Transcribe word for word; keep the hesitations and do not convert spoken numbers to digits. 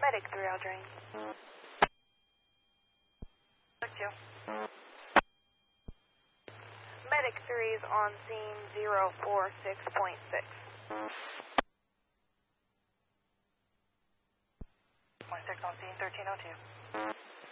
Medic three, I'll drain. Look two. Medic three is on scene zero four six point six. Point six on scene thirteen oh two.